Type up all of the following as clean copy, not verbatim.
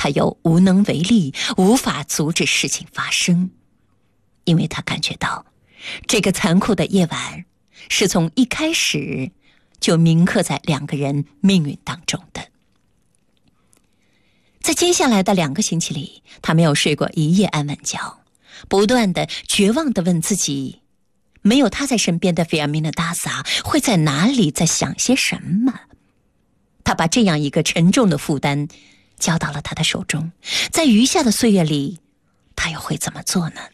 他又无能为力，无法阻止事情发生，因为他感觉到这个残酷的夜晚是从一开始就铭刻在两个人命运当中的。在接下来的2个星期里，他没有睡过一夜安稳觉，不断的绝望地问自己，没有他在身边的菲尔米娜达萨会在哪里，在想些什么。他把这样一个沉重的负担交到了他的手中，在余下的岁月里，他又会怎么做呢？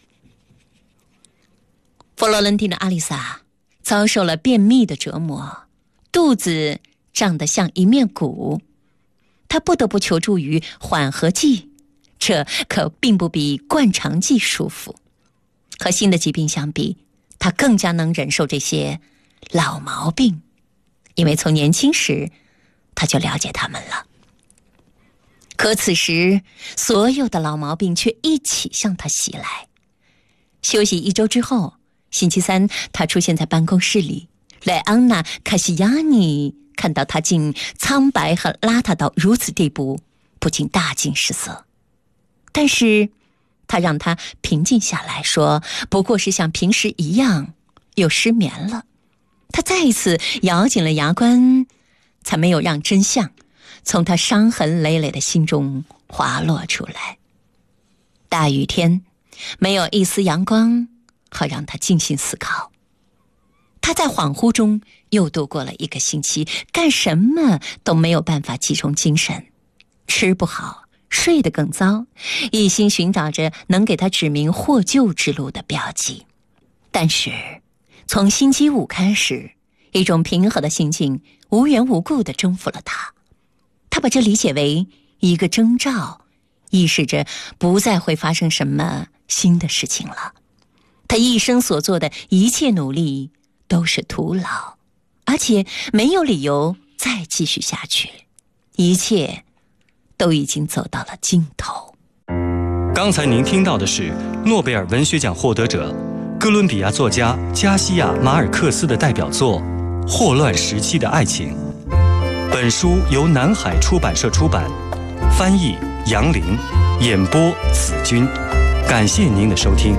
佛罗伦蒂的阿丽萨遭受了便秘的折磨，肚子胀得像一面鼓，他不得不求助于缓和剂，这可并不比灌肠剂舒服。和新的疾病相比，他更加能忍受这些老毛病，因为从年轻时他就了解他们了。可此时，所有的老毛病却一起向他袭来。休息1周之后，星期3，他出现在办公室里。莱昂娜·卡西亚尼看到他竟苍白和邋遢到如此地步，不禁大惊失色。但是他让他平静下来，说不过是像平时一样又失眠了。他再一次咬紧了牙关，才没有让真相从他伤痕累累的心中滑落出来。大雨天，没有一丝阳光，好让他静心思考。他在恍惚中又度过了1个星期，干什么都没有办法集中精神，吃不好，睡得更糟，一心寻找着能给他指明获救之路的标记。但是从星期5开始，一种平和的心境无缘无故地征服了他。他把这理解为一个征兆，意示着不再会发生什么新的事情了。他一生所做的一切努力都是徒劳，而且没有理由再继续下去，一切都已经走到了尽头。 刚才您听到的是诺贝尔文学奖获得者哥伦比亚作家加西亚·马尔克斯的代表作《霍乱时期的爱情》。本书由南海出版社出版，翻译杨林，演播子君。感谢您的收听。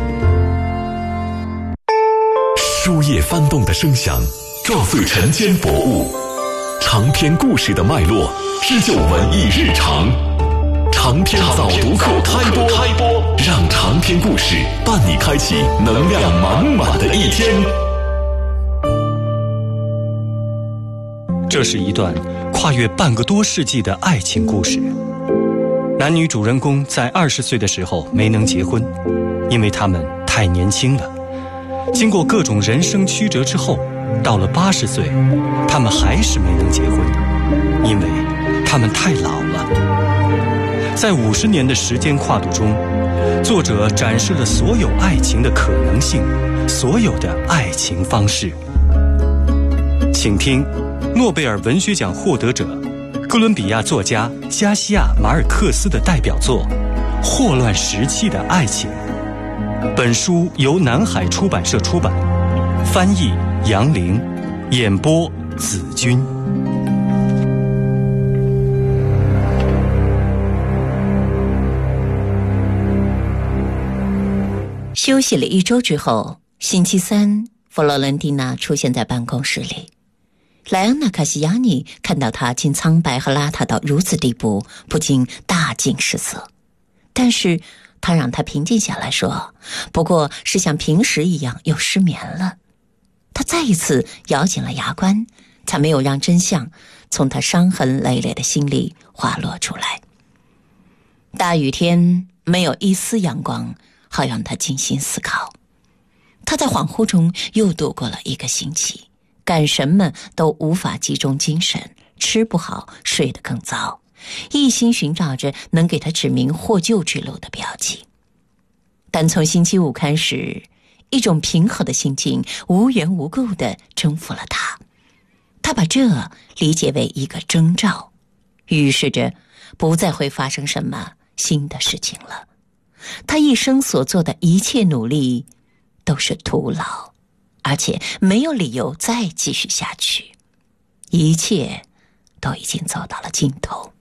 书页翻动的声响，撞碎晨间薄雾，长篇故事的脉络，织就文艺日常。长篇早读课开播，让长篇故事伴你开启能量满满的一天。 这是一段跨越半个多世纪的爱情故事。男女主人公在20岁的时候没能结婚，因为他们太年轻了。经过各种人生曲折之后，到了80岁，他们还是没能结婚，因为他们太老了。在50年的时间跨度中，作者展示了所有爱情的可能性，所有的爱情方式。请听诺贝尔文学奖获得者哥伦比亚作家加西亚·马尔克斯的代表作《霍乱时期的爱情》。本书由南海出版社出版，翻译杨林，演播子君。 休息了1周之后，星期3，弗洛伦蒂娜出现在办公室里。莱昂娜·卡西亚尼看到她竟苍白和邋遢到如此地步，不禁大惊失色。但是他让她平静下来，说不过是像平时一样又失眠了。他再一次咬紧了牙关，才没有让真相从他伤痕累累的心里滑落出来。大雨天，没有一丝阳光，好让他静心思考。他在恍惚中又度过了1个星期，干什么都无法集中精神，吃不好，睡得更糟，一心寻找着能给他指明获救之路的标记。但从星期5开始，一种平和的心境无缘无故地征服了他。他把这理解为一个征兆，预示着不再会发生什么新的事情了。他一生所做的一切努力都是徒劳，而且没有理由再继续下去，一切都已经走到了尽头。